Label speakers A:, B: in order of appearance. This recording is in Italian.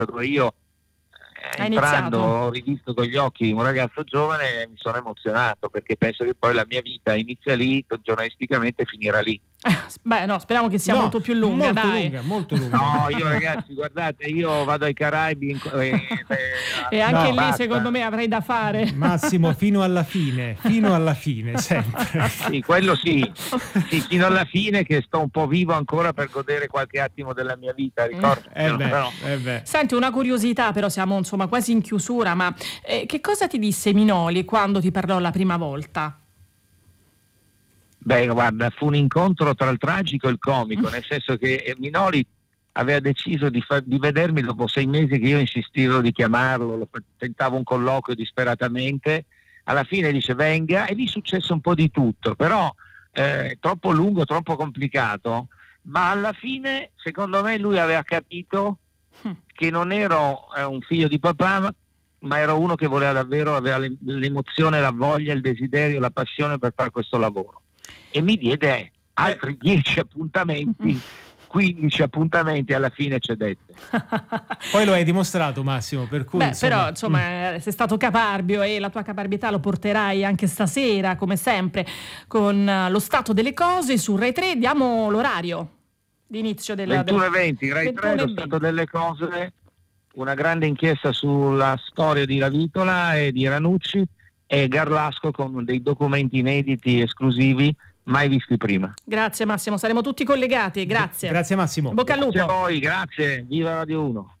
A: dove io entrando ho rivisto con gli occhi un ragazzo giovane e mi sono emozionato, perché penso che poi la mia vita inizia lì, giornalisticamente finirà lì.
B: Beh, no, speriamo che sia molto più lunga,
C: molto lunga.
A: No, io ragazzi, guardate, io vado ai Caraibi
B: e anche lì secondo me avrei da fare.
C: Massimo, fino alla fine, sempre.
A: Sì, quello sì, fino alla fine, che sto un po' vivo ancora per godere qualche attimo della mia vita, ricordo.
B: Senti, una curiosità, però siamo insomma quasi in chiusura, ma che cosa ti disse Minoli quando ti parlò la prima volta?
A: Beh, guarda, fu un incontro tra il tragico e il comico, nel senso che Minoli aveva deciso di vedermi dopo 6 mesi che io insistivo di chiamarlo, tentavo un colloquio disperatamente, alla fine dice venga, e lì successe un po' di tutto, però troppo lungo, troppo complicato, ma alla fine secondo me lui aveva capito che non ero un figlio di papà, ma ero uno che voleva davvero, aveva l'emozione, la voglia, il desiderio, la passione per fare questo lavoro. E mi diede altri 10 appuntamenti, 15 appuntamenti, alla fine cedette.
C: Poi lo hai dimostrato, Massimo, per cui
B: però insomma sei stato caparbio, e la tua caparbietà lo porterai anche stasera, come sempre, con Lo Stato delle Cose su Rai 3. Diamo l'orario di inizio della
A: 21:20, Rai 3, Lo Stato delle Cose, una grande inchiesta sulla storia di Lavitola e di Ranucci, e Garlasco con dei documenti inediti esclusivi mai visti prima.
B: Grazie Massimo, saremo tutti collegati, grazie.
C: Grazie Massimo.
B: Bocca al lupo.
A: Grazie a voi, grazie, viva Radio 1.